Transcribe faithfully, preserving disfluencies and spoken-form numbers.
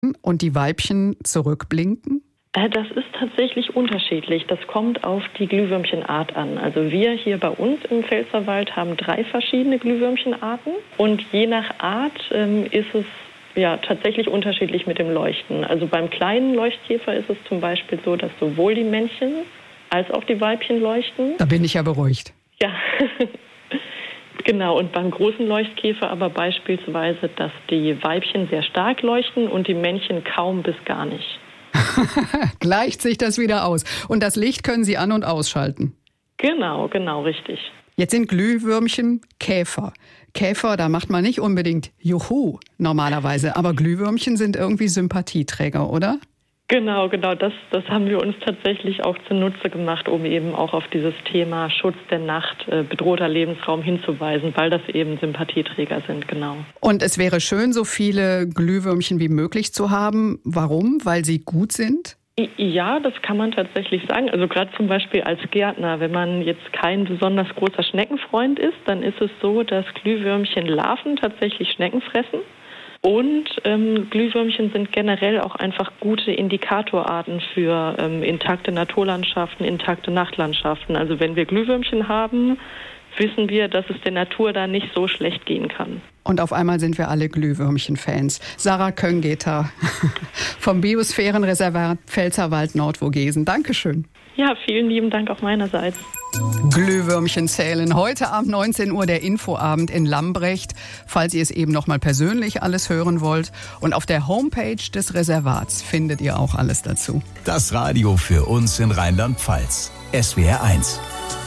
und die Weibchen zurückblinken? Das ist tatsächlich unterschiedlich. Das kommt auf die Glühwürmchenart an. Also wir hier bei uns im Pfälzerwald haben drei verschiedene Glühwürmchenarten. Und je nach Art ähm, ist es ja tatsächlich unterschiedlich mit dem Leuchten. Also beim kleinen Leuchtkäfer ist es zum Beispiel so, dass sowohl die Männchen als auch die Weibchen leuchten. Da bin ich ja beruhigt. Ja, genau. Und beim großen Leuchtkäfer aber beispielsweise, dass die Weibchen sehr stark leuchten und die Männchen kaum bis gar nicht. Gleicht sich das wieder aus. Und das Licht können Sie an- und ausschalten. Genau, genau, richtig. Jetzt sind Glühwürmchen Käfer. Käfer, da macht man nicht unbedingt Juhu normalerweise. Aber Glühwürmchen sind irgendwie Sympathieträger, oder? Genau, genau. Das, das haben wir uns tatsächlich auch zunutze gemacht, um eben auch auf dieses Thema Schutz der Nacht, äh, bedrohter Lebensraum hinzuweisen, weil das eben Sympathieträger sind, genau. Und es wäre schön, so viele Glühwürmchen wie möglich zu haben. Warum? Weil sie gut sind? Ja, das kann man tatsächlich sagen. Also gerade zum Beispiel als Gärtner, wenn man jetzt kein besonders großer Schneckenfreund ist, dann ist es so, dass Glühwürmchen-Larven tatsächlich Schnecken fressen. Und ähm, Glühwürmchen sind generell auch einfach gute Indikatorarten für ähm, intakte Naturlandschaften, intakte Nachtlandschaften. Also wenn wir Glühwürmchen haben, wissen wir, dass es der Natur da nicht so schlecht gehen kann. Und auf einmal sind wir alle Glühwürmchen-Fans. Sarah Köngeter vom Biosphärenreservat Pfälzerwald-Nordvogesen. Dankeschön. Ja, vielen lieben Dank auch meinerseits. Glühwürmchen zählen. Heute Abend neunzehn Uhr der Infoabend in Lambrecht, falls ihr es eben noch mal persönlich alles hören wollt. Und auf der Homepage des Reservats findet ihr auch alles dazu. Das Radio für uns in Rheinland-Pfalz. S W R eins.